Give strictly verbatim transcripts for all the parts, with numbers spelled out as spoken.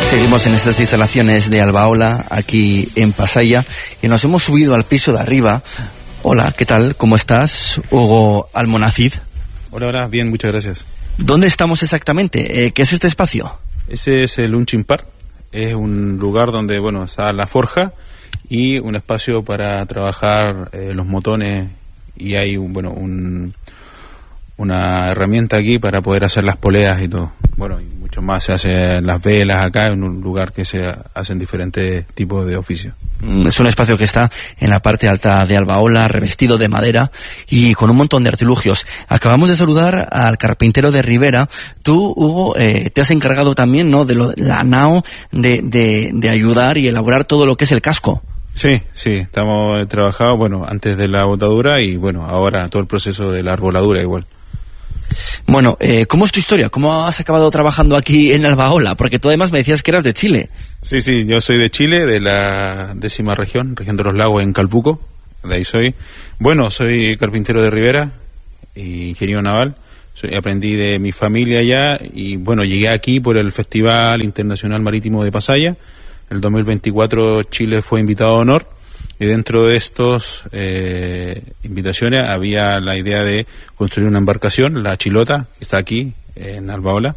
Seguimos en estas instalaciones de Albaola, aquí en Pasaia, y nos hemos subido al piso de arriba. Hola, ¿qué tal? ¿Cómo estás? Hugo Almonacid. Hola, hola, bien, muchas gracias. ¿Dónde estamos exactamente? Eh, ¿Qué es este espacio? Ese es el Launching Park, es un lugar donde, bueno, está la forja y un espacio para trabajar eh, los motones, y hay, un, bueno, un, una herramienta aquí para poder hacer las poleas y todo. Bueno, y mucho más se hacen las velas acá, en un lugar que se hacen diferentes tipos de oficios. Es un espacio que está en la parte alta de Albaola, revestido de madera y con un montón de artilugios. Acabamos de saludar al carpintero de Rivera. Tú, Hugo, eh, te has encargado también, ¿no?, de lo, la nao, de, de, de ayudar y elaborar todo lo que es el casco. Sí, sí, estamos trabajados, bueno, antes de la botadura y, bueno, ahora todo el proceso de la arboladura igual. Bueno, eh, ¿cómo es tu historia? ¿Cómo has acabado trabajando aquí en Albaola? Porque tú además me decías que eras de Chile. Sí, sí, yo soy de Chile, de la décima región, región de los lagos, en Calbuco, de ahí soy. Bueno, soy carpintero de Rivera y ingeniero naval. Soy, aprendí de mi familia allá y, bueno, llegué aquí por el Festival Internacional Marítimo de Pasaia. El dos mil veinticuatro Chile fue invitado de honor. Y dentro de estas eh, invitaciones había la idea de construir una embarcación, la Chilota, que está aquí en Albaola,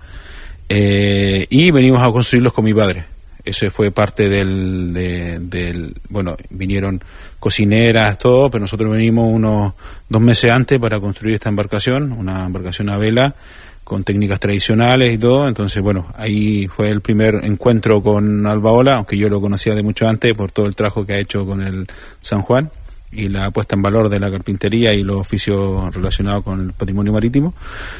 eh, y venimos a construirlos con mi padre. Ese fue parte del, de, del, bueno, vinieron cocineras, todo, pero nosotros venimos unos dos meses antes para construir esta embarcación, una embarcación a vela, con técnicas tradicionales y todo. Entonces, bueno, ahí fue el primer encuentro con Albaola, aunque yo lo conocía de mucho antes por todo el trabajo que ha hecho con el San Juan y la puesta en valor de la carpintería y los oficios relacionados con el patrimonio marítimo.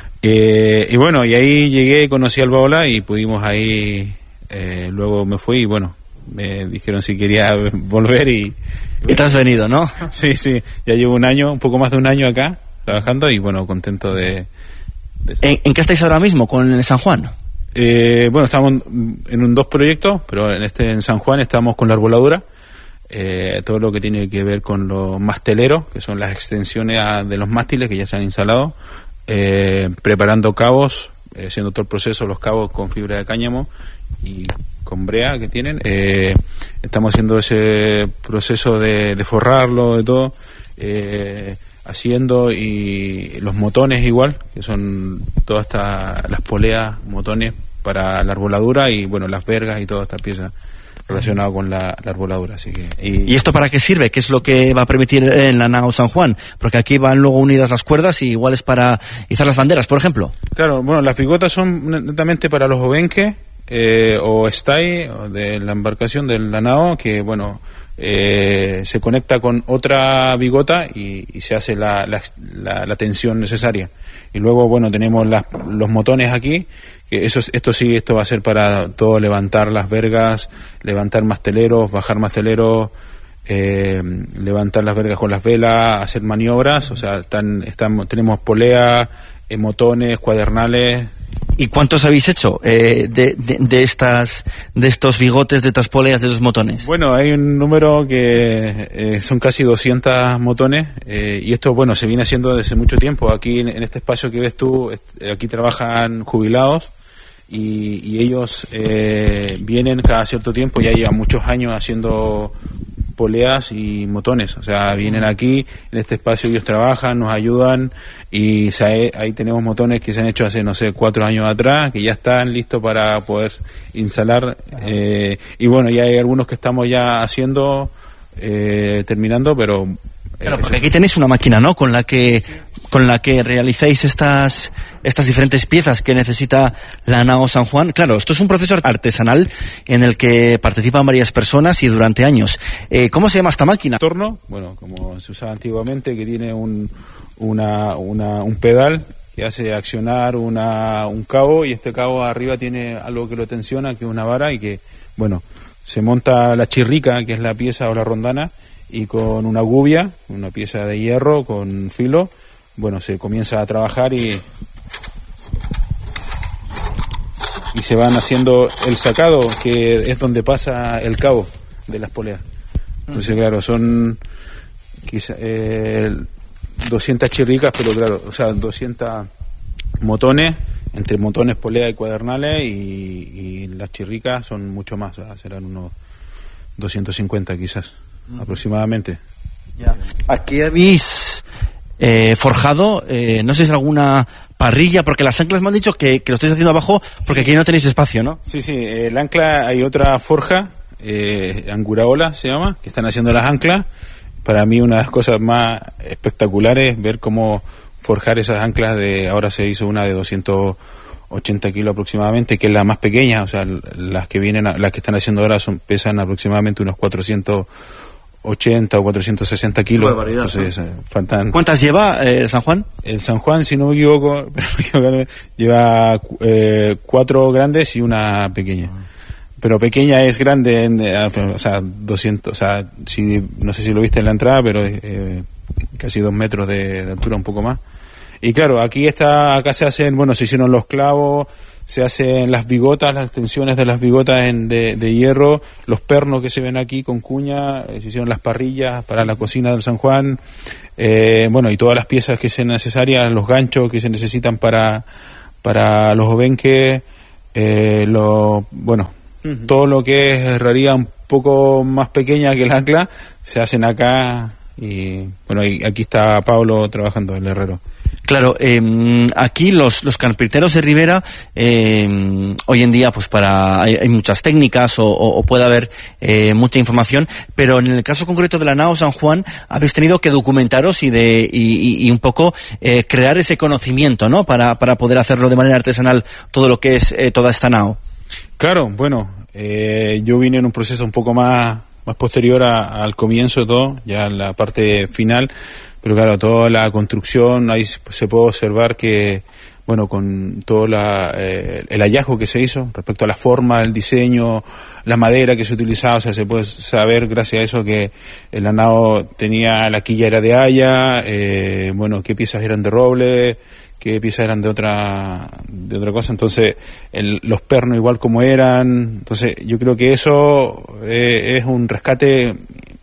Eh, y bueno, y ahí llegué, conocí a Albaola y pudimos ahí, eh, luego me fui y bueno, me dijeron si quería volver y... Y te has venido, ¿no? Sí, sí, ya llevo un año, un poco más de un año acá trabajando y bueno, contento de... ¿En, ¿En qué estáis ahora mismo con el San Juan? Eh, bueno, estamos en un, dos proyectos, pero en este en San Juan estamos con la arboladura, eh, todo lo que tiene que ver con los masteleros, que son las extensiones a, de los mástiles que ya se han instalado, eh, preparando cabos, eh, haciendo todo el proceso, los cabos con fibra de cáñamo y con brea que tienen. Eh, estamos haciendo ese proceso de, de forrarlo, de todo. Eh, haciendo y los motones igual, que son todas estas, las poleas, motones para la arboladura y bueno, las vergas y toda esta pieza relacionada con la, la arboladura. Así que, y, ¿Y esto para qué sirve? ¿Qué es lo que va a permitir en la nao San Juan? Porque aquí van luego unidas las cuerdas y igual es para izar las banderas, por ejemplo. Claro, bueno, las bigotas son netamente para los obenques eh, o stay de la embarcación de la nao, que bueno, Eh, se conecta con otra bigota y, y se hace la, la, la, la tensión necesaria. Y luego, bueno, tenemos las, los motones aquí, que eso, esto sí, esto va a ser para todo, levantar las vergas, levantar masteleros, bajar masteleros, eh, levantar las vergas con las velas, hacer maniobras, o sea, están, están, tenemos polea, eh, motones, cuadernales. ¿Y cuántos habéis hecho eh, de, de, de estas, de estos bigotes, de estas poleas, de esos motones? Bueno, hay un número que eh, son casi doscientos motones eh, y esto, bueno, se viene haciendo desde mucho tiempo. Aquí en, en este espacio que ves tú, aquí trabajan jubilados y, y ellos eh, vienen cada cierto tiempo, ya llevan muchos años haciendo poleas y motones, o sea, vienen aquí, en este espacio ellos trabajan, nos ayudan y se, ahí tenemos motones que se han hecho hace, no sé, cuatro años atrás, que ya están listos para poder instalar, eh, y bueno, ya hay algunos que estamos ya haciendo, eh, terminando, pero... Eh, claro, porque aquí tenéis una máquina, ¿no?, con la que... con la que realizáis estas estas diferentes piezas que necesita la nao San Juan. Claro, esto es un proceso artesanal en el que participan varias personas y durante años. Eh, ¿Cómo se llama esta máquina? Torno, bueno, como se usaba antiguamente, que tiene un una, una un pedal que hace accionar una un cabo y este cabo arriba tiene algo que lo tensiona, que es una vara y que, bueno, se monta la chirrica, que es la pieza o la rondana, y con una gubia, una pieza de hierro con filo, bueno, se comienza a trabajar y y se van haciendo el sacado, que es donde pasa el cabo de las poleas. Entonces, claro, son quizá, eh, doscientas chirricas, pero claro, o sea, doscientas motones, entre motones, poleas y cuadernales, y, y las chirricas son mucho más, o sea, serán unos doscientos cincuenta quizás, mm. aproximadamente. Ya. Aquí habéis eh, forjado, eh, no sé si es alguna parrilla, porque las anclas me han dicho que, que lo estáis haciendo abajo porque aquí no tenéis espacio, ¿no? Sí, sí, el ancla, hay otra forja, eh, Anguraola se llama, que están haciendo las anclas. Para mí una de las cosas más espectaculares es ver cómo forjar esas anclas. De ahora se hizo una de doscientos ochenta kilos aproximadamente, que es la más pequeña, o sea, las que vienen, a, las que están haciendo ahora son, pesan aproximadamente unos cuatrocientos ochenta o cuatrocientos sesenta kilos. Entonces, ¿no? faltan... ¿Cuántas lleva eh, el San Juan? El San Juan, si no me equivoco, lleva eh, cuatro grandes y una pequeña. Pero pequeña es grande, en, o sea, doscientos, o sea, si, no sé si lo viste en la entrada, pero eh, casi dos metros de, de altura, un poco más. Y claro, aquí está, acá se hacen, bueno, se hicieron los clavos, se hacen las bigotas, las extensiones de las bigotas en, de, de hierro, los pernos que se ven aquí con cuña, eh, se hicieron las parrillas para la cocina del San Juan, eh, bueno, y todas las piezas que sean necesarias, los ganchos que se necesitan para, para los obenques, eh, lo, bueno, uh-huh. todo lo que es herrería un poco más pequeña que el ancla, se hacen acá, y bueno, y aquí está Pablo trabajando, el herrero. Claro, eh, aquí los, los carpinteros de Ribera, eh, hoy en día, pues para hay, hay muchas técnicas o, o, o puede haber eh, mucha información, pero en el caso concreto de la nao San Juan habéis tenido que documentaros y de y, y, y un poco eh, crear ese conocimiento, ¿no? Para, para poder hacerlo de manera artesanal todo lo que es eh, toda esta nao. Claro, bueno, eh, yo vine en un proceso un poco más más posterior a, al comienzo de todo, ya en la parte final. Pero claro, toda la construcción, ahí se puede observar que, bueno, con todo la, eh, el hallazgo que se hizo respecto a la forma, el diseño, la madera que se utilizaba, o sea, se puede saber gracias a eso que el nao tenía, la quilla era de haya, eh, bueno, qué piezas eran de roble, qué piezas eran de otra de otra cosa, entonces el, los pernos igual como eran, entonces yo creo que eso eh, es un rescate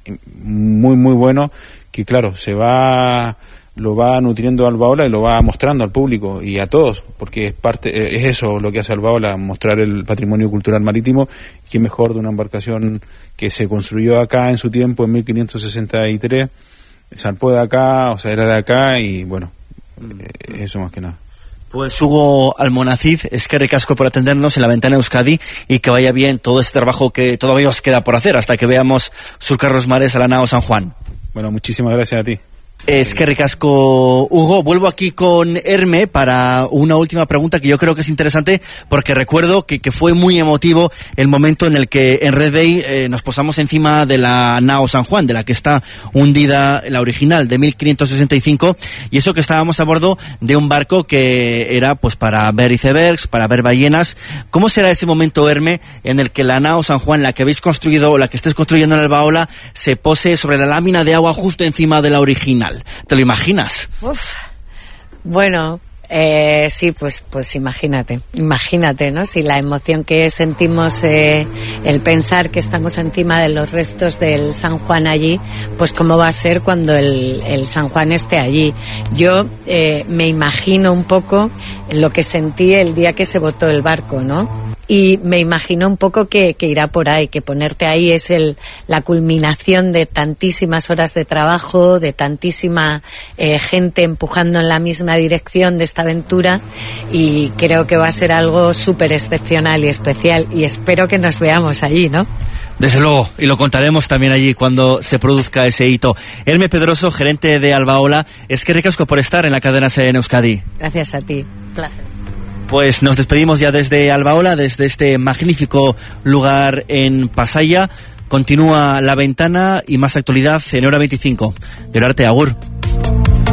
muy muy bueno, que claro, se va, lo va nutriendo Albaola y lo va mostrando al público y a todos, porque es parte, es eso lo que hace Albaola, mostrar el patrimonio cultural marítimo, y qué mejor de una embarcación que se construyó acá en su tiempo, en mil quinientos sesenta y tres, zarpó de acá, o sea, era de acá, y bueno, eh, eso más que nada. Pues Hugo Almonacid, es que ricasco por atendernos en La Ventana Euskadi, y que vaya bien todo este trabajo que todavía os queda por hacer hasta que veamos surcar los mares a la nao San Juan. Bueno, muchísimas gracias a ti. Es que ricasco, Hugo. Vuelvo aquí con Herme para una última pregunta que yo creo que es interesante, porque recuerdo que, que fue muy emotivo el momento en el que en Red Day eh, nos posamos encima de la nao San Juan, de la que está hundida, la original de mil quinientos sesenta y cinco, y eso que estábamos a bordo de un barco que era pues para ver icebergs, para ver ballenas. ¿Cómo será ese momento, Herme, en el que la nao San Juan, la que habéis construido o la que estés construyendo en Albaola, se pose sobre la lámina de agua justo encima de la original? ¿Te lo imaginas? Uf. Bueno, eh, sí, pues, pues imagínate, imagínate, ¿no? Si la emoción que sentimos, eh, el pensar que estamos encima de los restos del San Juan allí, pues cómo va a ser cuando el, el San Juan esté allí. Yo eh, me imagino un poco lo que sentí el día que se botó el barco, ¿no? Y me imagino un poco que, que irá por ahí, que ponerte ahí es el, la culminación de tantísimas horas de trabajo, de tantísima eh, gente empujando en la misma dirección de esta aventura, y creo que va a ser algo súper excepcional y especial, y espero que nos veamos allí, ¿no? Desde luego, y lo contaremos también allí cuando se produzca ese hito. Herme Pedroso, gerente de Albaola, es que ricasco por estar en la cadena SER en Euskadi. Gracias a ti. Placer. Pues nos despedimos ya desde Albaola, desde este magnífico lugar en Pasaia. Continúa La Ventana y más actualidad en Hora veinticinco. Llorarte, agur.